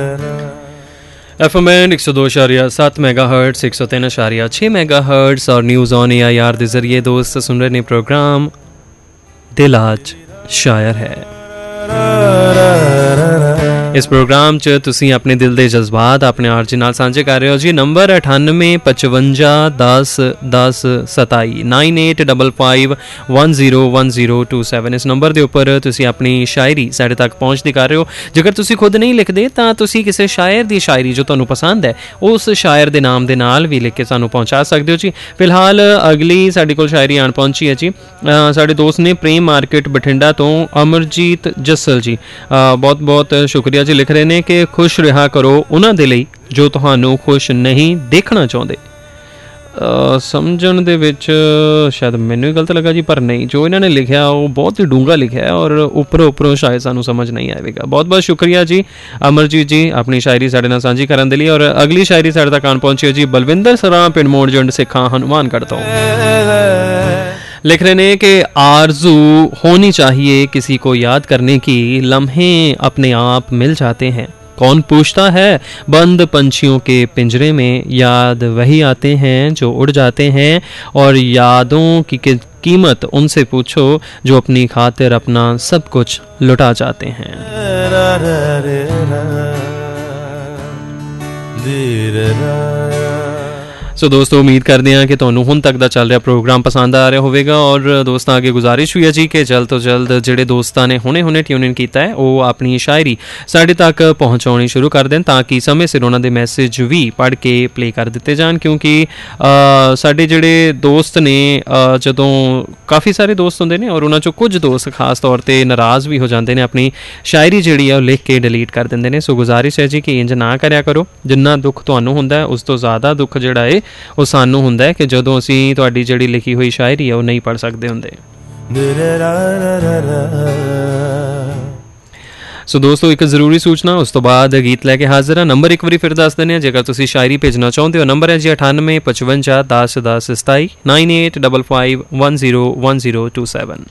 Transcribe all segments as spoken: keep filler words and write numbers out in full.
F M and एक सौ दो इशारिया सात मेगा हर्ट्स, एक सौ तीन इशारिया छः मेगा हर्ट्स और news on A I R के जरिए दोस्त सुन रहे ने प्रोग्राम दिल आज शायर है। इस प्रोग्राम च तुसीं अपने दिल के जज्बात अपने आरजी नाल सांझे कर रहे हो जी। नंबर अठानवे पचवंजा दस दस सताई nine eight double five one zero one zero two seven इस नंबर के उपर तुसीं अपनी शायरी साढ़े तक पहुँचती कर रहे हो। जेकर तुसीं खुद नहीं लिखते तो तुसीं किसी शायर की शायरी जो तुहानूं पसंद है उस शायर के नाम के नाल भी लिख के सानूं पहुँचा सकते हो जी। फिलहाल अगली साडे कोल शायरी आन पहुँची है जी। साडे दोस्त ने प्रेम मार्केट बठिंडा तो अमरजीत जस्सल जी, बहुत बहुत शुक्रिया जी। लिख रहे हैं कि खुश रहा करो उन्हां दे लई जो तुहानूं खुश नहीं देखना चाहुंदे। समझण दे विच शायद मैनूं ही गलत लगा जी, पर नहीं, जो इन्होंने लिखा वो बहुत ही डूंगा लिखा है और उपरों उपरों शायद सानूं समझ नहीं आएगा। बहुत बहुत शुक्रिया जी अमरजीत जी अपनी शायरी साडे नाल सांझी करन दे लई। और अगली शायरी साडे तक आन पहुंची है जी बलविंदर सरां पिंड मोड़ जंड सिखा हनुमानगढ़ तो। लिख रहे हैं कि आरजू होनी चाहिए किसी को याद करने की, लम्हे अपने आप मिल जाते हैं। कौन पूछता है बंद पंछियों के पिंजरे में, याद वही आते हैं जो उड़ जाते हैं। और यादों की कीमत उनसे पूछो जो अपनी खातिर अपना सब कुछ लुटा जाते हैं। सो so, दोस्तों उम्मीद करते हैं कि तुहानूं हुण तक दा चल रहा प्रोग्राम पसंद आ रहा होगा। और दोस्तों अगे गुजारिश हुई है जी कि जल्द तो जल्द जिहड़े दोस्तां ने हुणे हुणे ट्यून इन कीता है वो अपनी शायरी साडे तक पहुँचाउणी शुरू कर दें ताकि समय सिर उन्हां दे मैसेज भी पढ़ के प्ले कर दिते जान। क्योंकि साडे जिहड़े दोस्त ने जदों काफ़ी सारे दोस्त हुंदे ने और उन्हां चों कुछ दोस्त खास तौर पर नाराज़ भी हो जाते हैं, अपनी शायरी जिहड़ी है लिख के डिलीट कर दिंदे ने। सो गुजारिश है जी कि इंज ना करया करो। जिन्ना दुख तुहानूं हुंदा है उस तो ज़्यादा दुख जिहड़ा है ਉਹ ਸਾਨੂੰ ਹੁੰਦਾ ਹੈ कि ਜਦੋਂ ਅਸੀਂ ਤੁਹਾਡੀ ਜਿਹੜੀ ਲਿਖੀ ਹੋਈ ਸ਼ਾਇਰੀ ਹੈ ਉਹ ਨਹੀਂ ਪੜ੍ਹ ਸਕਦੇ ਹੁੰਦੇ। ਸੋ ਦੋਸਤੋ ਇੱਕ ਜ਼ਰੂਰੀ ਸੂਚਨਾ ਉਸ ਤੋਂ ਬਾਅਦ ਗੀਤ ਲੈ ਕੇ ਹਾਜ਼ਰ ਹਾਂ। ਨੰਬਰ ਇੱਕ ਵਾਰੀ ਫਿਰ ਦੱਸ ਦਿੰਦੇ ਹਾਂ ਜੇਕਰ ਤੁਸੀਂ ਸ਼ਾਇਰੀ ਭੇਜਣਾ ਚਾਹੁੰਦੇ ਹੋ। ਨੰਬਰ ਹੈ ਜੀ ਅਠਾਨਵੇਂ ਪਚਵੰਜਾ ਦਸ ਦਸ ਸਤਾਈ nine eight double five one zero one zero two seven.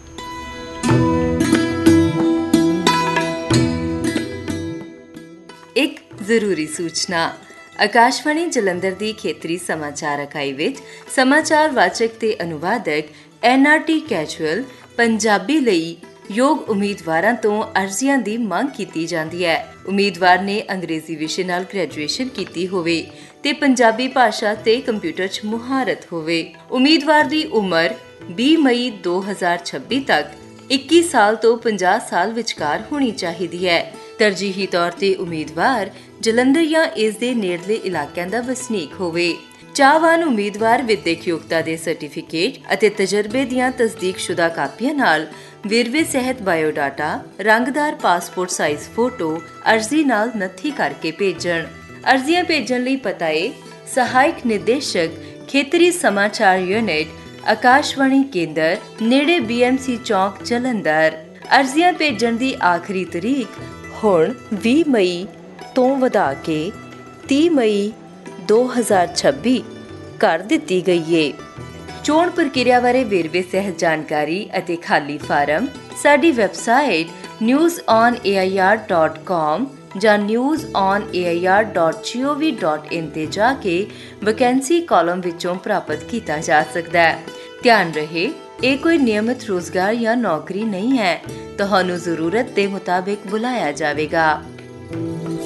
ਇੱਕ ਜ਼ਰੂਰੀ ਸੂਚਨਾ। ਆਕਾਸ਼ਵਾਣੀ ਜਲੰਧਰ ਦੀ ਖੇਤਰੀ ਸਮਾਚਾਰ ਇਕਾਈ ਵਿੱਚ ਸਮਾਚਾਰ ਵਾਚਕ ਤੇ ਅਨੁਵਾਦਕ N R T casual Punjabi ਲਈ ਯੋਗ ਉਮੀਦਵਾਰਾਂ ਤੋਂ ਅਰਜ਼ੀਆਂ ਦੀ ਮੰਗ ਕੀਤੀ ਜਾਂਦੀ ਹੈ। ਉਮੀਦਵਾਰ ਨੇ ਅੰਗਰੇਜ਼ੀ ਵਿਸ਼ੇ ਨਾਲ ਗ੍ਰੈਜੂਏਸ਼ਨ ਕੀਤੀ ਹੋਵੇ ਤੇ ਪੰਜਾਬੀ ਭਾਸ਼ਾ ਤੇ ਕੰਪਿਊਟਰ 'ਚ ਮੁਹਾਰਤ ਹੋਵੇ। ਉਮੀਦਵਾਰ ਦੀ ਉਮਰ ਵੀਹ ਮਈ ਦੋ ਹਜ਼ਾਰ ਛੱਬੀ ਤੱਕ ਇੱਕੀ ਸਾਲ ਤੋਂ ਪੰਜਾਹ ਸਾਲ ਵਿਚਕਾਰ ਹੋਣੀ ਚਾਹੀਦੀ ਹੈ। ਤਰਜੀਹੀ ਤੌਰ ਤੇ ਉਮੀਦਵਾਰ ਜਲੰਧਰ ਜਾਂ ਇਸ ਦੇ ਨੇੜਲੇ ਇਲਾਕਿਆਂ ਦਾ ਵਸਨੀਕ ਹੋਵੇ। ਚਾਹਵਾਨ ਉਮੀਦਵਾਰ ਵਿਦਿਅਕ ਯੋਗਤਾ ਦੇ ਸਰਟੀਫਿਕੇਟ ਅਤੇ ਤਜਰਬੇ ਦੀਆਂ ਤਸਦੀਕਸ਼ੁਦਾ ਕਾਪੀਆਂ ਨਾਲ ਵੇਰਵੇ ਸਹਿਤ ਬਾਇਓਡਾਟਾ, ਰੰਗਦਾਰ ਪਾਸਪੋਰਟ ਸਾਈਜ਼ ਫੋਟੋ ਅਰਜ਼ੀ ਨਾਲ ਨੱਥੀ ਕਰਕੇ ਭੇਜਣ। ਅਰਜ਼ੀਆਂ ਭੇਜਣ ਲਈ ਪਤਾ ਹੈ ਸਹਾਇਕ ਨਿਰਦੇਸ਼ਕ ਖੇਤਰੀ ਸਮਾਚਾਰ ਯੂਨਿਟ ਆਕਾਸ਼ਵਾਣੀ ਕੇਂਦਰ ਨੇੜੇ ਬੀ ਐਮ ਸੀ ਚੌਕ ਜਲੰਧਰ। ਅਰਜ਼ੀਆਂ ਭੇਜਣ ਦੀ ਆਖਰੀ ਤਰੀਕ ਹੁਣ ਵੀਹ ਮਈ ਤੋਂ ਵਧਾ ਕੇ ਤੀਹ ਮਈ ਦੋ ਹਜ਼ਾਰ ਛੱਬੀ ਕਰ ਦਿੱਤੀ ਗਈ ਹੈ। ਚੋਣ ਪ੍ਰਕਿਰਿਆ ਬਾਰੇ ਵੇਰਵੇ ਸਹਿਤ ਜਾਣਕਾਰੀ ਅਤੇ ਖਾਲੀ ਫਾਰਮ ਸਾਡੀ website news on A I R dot com ਜਾਂ news on A I R dot ਜੀ ਓ ਵੀ ਡਾਟ ਇਨ ਤੇ ਜਾ ਕੇ ਵੈਕੈਂਸੀ ਕਾਲਮ ਵਿੱਚੋਂ ਪ੍ਰਾਪਤ ਕੀਤਾ ਜਾ ਸਕਦਾ ਹੈ। ਧਿਆਨ ਰਹੇ ਇਹ ਕੋਈ ਨਿਯਮਿਤ ਰੋਜ਼ਗਾਰ ਜਾਂ ਨੌਕਰੀ ਨਹੀਂ ਹੈ। ਤੁਹਾਨੂੰ ਜ਼ਰੂਰਤ ਦੇ ਮੁਤਾਬਿਕ ਬੁਲਾਇਆ ਜਾਵੇਗਾ।